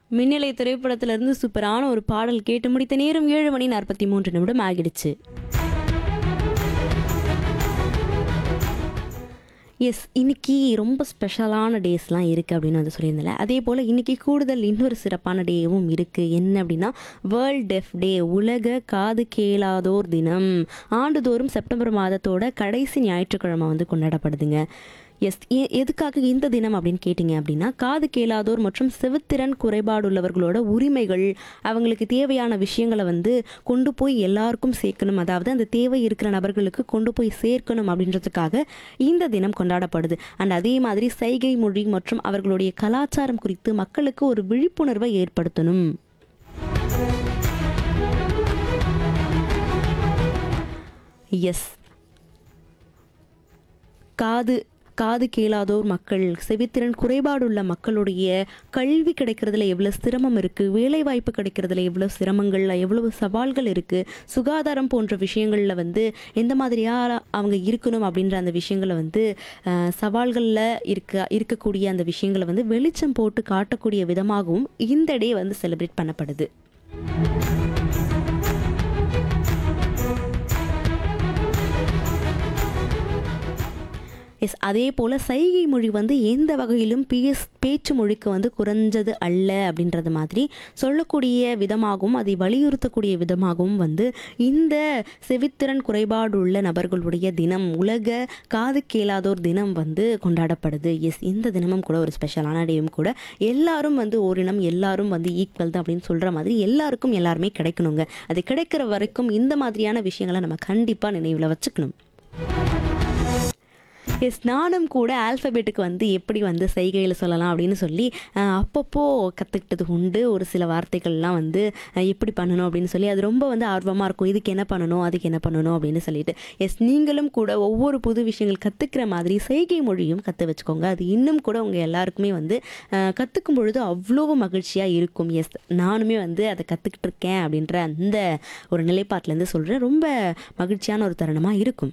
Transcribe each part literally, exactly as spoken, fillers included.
மின்னலை திரைப்படத்திலிருந்து சூப்பரான ஒரு பாடல் கேட்டு முடித்த நேரம் ஏழு மணி நாற்பத்தி மூன்று நிமிடம் ஆகிடுச்சு. எஸ், இன்னைக்கு ரொம்ப ஸ்பெஷலான டேஸ்லாம் இருக்குது அப்படின்னு வந்து சொல்லியிருந்தேன். அதே போல் இன்றைக்கி கூடுதல் இன்னொரு சிறப்பான டேவும் இருக்குது. என்ன அப்படின்னா வேர்ல்ட் டெஃப் டே, உலக காது கேளாதோர் தினம். ஆண்டுதோறும் செப்டம்பர் மாதத்தோட கடைசி ஞாயிற்றுக்கிழமை வந்து கொண்டாடப்படுதுங்க. எஸ், எதுக்காக இந்த தினம் அப்படின்னு கேட்டிங்க அப்படின்னா காது கேளாதோர் மற்றும் செவித்திறன் குறைபாடுள்ளவர்களோட உரிமைகள், அவங்களுக்கு தேவையான விஷயங்களை வந்து கொண்டு போய் எல்லாருக்கும் சேர்க்கணும், அதாவது அந்த தேவை இருக்கிற நபர்களுக்கு கொண்டு போய் சேர்க்கணும் அப்படின்றதுக்காக இந்த தினம் கொண்டாடப்படுது. அண்ட் அதே மாதிரி சைகை மொழி மற்றும் அவர்களுடைய கலாச்சாரம் குறித்து மக்களுக்கு ஒரு விழிப்புணர்வை ஏற்படுத்தணும். எஸ், காது காது கேளாதோர் மக்கள், செவித்திறன் குறைபாடுள்ள மக்களுடைய கல்வி கிடைக்கிறதுல எவ்வளோ சிரமம் இருக்குது, வேலைவாய்ப்பு கிடைக்கிறதுல எவ்வளோ சிரமங்கள், எவ்வளவு சவால்கள் இருக்குது, சுகாதாரம் போன்ற விஷயங்களில் வந்து எந்த மாதிரியாக அவங்க இருக்கணும் அப்படின்ற அந்த விஷயங்களை வந்து சவால்களில் இருக்க இருக்கக்கூடிய அந்த விஷயங்களை வந்து வெளிச்சம் போட்டு காட்டக்கூடிய விதமாகவும் இந்த டே வந்து செலிப்ரேட் பண்ணப்படுது. எஸ், அதே போல் சைகை மொழி வந்து எந்த வகையிலும் பேஸ் பேச்சு மொழிக்கு வந்து குறைஞ்சது அல்ல அப்படின்றது மாதிரி சொல்லக்கூடிய விதமாகவும் அதை வலியுறுத்தக்கூடிய விதமாகவும் வந்து இந்த செவித்திறன் குறைபாடுள்ள நபர்களுடைய தினம், உலக காது கேளாதோர் தினம் வந்து கொண்டாடப்படுது. எஸ், இந்த தினமும் கூட ஒரு ஸ்பெஷலான டேவும் கூட. எல்லாரும் வந்து ஓரினம், எல்லாரும் வந்து ஈக்குவல் தான் அப்படின்னு சொல்கிற மாதிரி எல்லாருக்கும் எல்லாருமே கிடைக்கணுங்க. அது கிடைக்கிற வரைக்கும் இந்த மாதிரியான விஷயங்களை நம்ம கண்டிப்பாக நினைவில் வச்சுக்கணும். எஸ், நானும் கூட ஆல்ஃபபெட்டுக்கு வந்து எப்படி வந்து சைகையில் சொல்லலாம் அப்படின்னு சொல்லி அப்பப்போ கற்றுக்கிட்டது உண்டு. ஒரு சில வார்த்தைகள்லாம் வந்து எப்படி பண்ணணும் அப்படின்னு சொல்லி அது ரொம்ப வந்து ஆர்வமாக இருக்கும். இதுக்கு என்ன பண்ணணும், அதுக்கு என்ன பண்ணணும் அப்படின்னு சொல்லிட்டு. எஸ், நீங்களும் கூட ஒவ்வொரு புது விஷயங்கள் கற்றுக்கிற மாதிரி சைகை மொழியும் கற்று வச்சுக்கோங்க. அது இன்னும் கூட உங்கள் எல்லாருக்குமே வந்து கற்றுக்கும் பொழுது அவ்வளோ மகிழ்ச்சியாக இருக்கும். எஸ், நானுமே வந்து அதை கற்றுக்கிட்டு இருக்கேன் அப்படின்ற அந்த ஒரு நிலைப்பாட்டிலேருந்து சொல்கிறேன். ரொம்ப மகிழ்ச்சியான ஒரு தருணமாக இருக்கும்.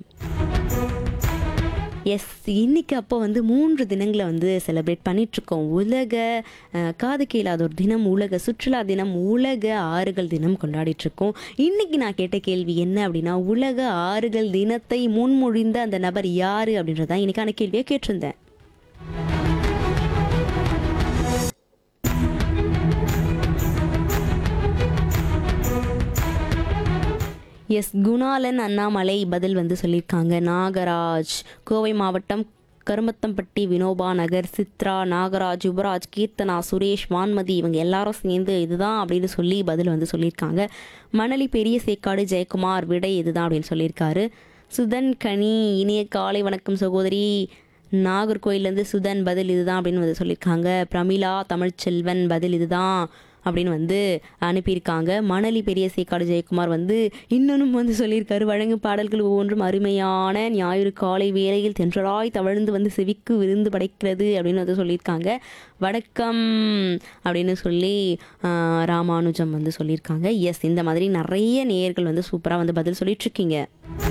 எஸ், இன்னைக்கு அப்போ வந்து மூன்று தினங்களை வந்து செலிப்ரேட் பண்ணிகிட்ருக்கோம். உலக காது கேளாதோர் தினம், உலக சுற்றுலா தினம், உலக ஆறுகள் தினம் கொண்டாடிட்டுருக்கோம். இன்றைக்கி நான் கேட்ட கேள்வி என்ன அப்படின்னா, உலக ஆறுகள் தினத்தை முன்மொழிந்த அந்த நபர் யார் அப்படின்றதான் இன்றைக்கான கேள்வியை கேட்டிருந்தேன். எஸ், குணாலன் அண்ணாமலை பதில் வந்து சொல்லியிருக்காங்க. நாகராஜ், கோவை மாவட்டம் கருமத்தம்பட்டி, வினோபா நகர், சித்ரா, நாகராஜ், யுவராஜ், கீர்த்தனா, சுரேஷ், வான்மதி, இவங்க எல்லாரும் சேர்ந்து இதுதான் அப்படின்னு சொல்லி பதில் வந்து சொல்லியிருக்காங்க. மணலி பெரிய சேக்காடு ஜெயக்குமார் விடை இதுதான் அப்படின்னு சொல்லியிருக்காரு. சுதன் கனி, இனிய காலை வணக்கம் சகோதரி, நாகர்கோயிலேருந்து சுதன் பதில் இதுதான் அப்படின்னு வந்து சொல்லியிருக்காங்க. பிரமிளா தமிழ்ச்செல்வன் பதில் இதுதான் அப்படின்னு வந்து அனுப்பியிருக்காங்க. மணலி பெரிய சேக்காடு ஜெயக்குமார் வந்து இன்னொன்னும் வந்து சொல்லியிருக்காரு. வழங்கும் பாடல்கள் ஒவ்வொன்றும் அருமையான, ஞாயிறு காலை வேளையில் தென்றலாய் தவழ்ந்து வந்து செவிக்கு விருந்து படைக்கிறது அப்படின்னு வந்து சொல்லியிருக்காங்க. வணக்கம் அப்படின்னு சொல்லி ராமானுஜம் வந்து சொல்லியிருக்காங்க. எஸ், இந்த மாதிரி நிறைய நேயர்கள் வந்து சூப்பராக வந்து பதில் சொல்லிட்டுருக்கீங்க.